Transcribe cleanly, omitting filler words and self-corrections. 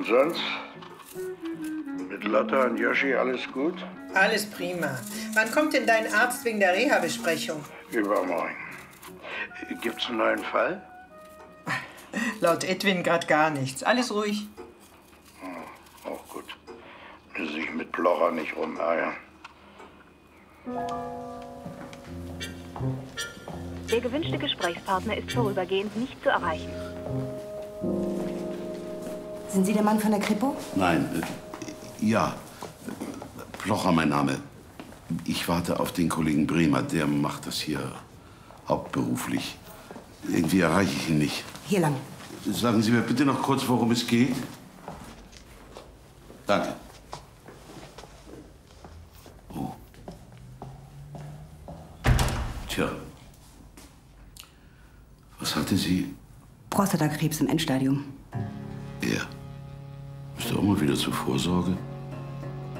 Und sonst? Mit Lotta und Yoshi alles gut? Alles prima. Wann kommt denn dein Arzt wegen der Reha-Besprechung? Übermorgen. Gibt's einen neuen Fall? Laut Edwin gerade gar nichts. Alles ruhig. Oh, auch gut. Muss sich mit Blocher nicht rumeiern. Der gewünschte Gesprächspartner ist vorübergehend nicht zu erreichen. Sind Sie der Mann von der Kripo? Nein, ja. Blocher mein Name. Ich warte auf den Kollegen Bremer, der macht das hier hauptberuflich. Irgendwie erreiche ich ihn nicht. Hier lang. Sagen Sie mir bitte noch kurz, worum es geht. Danke. Oh. Tja. Was hatte sie? Prostatakrebs im Endstadium. Er. Ist doch immer wieder zur Vorsorge.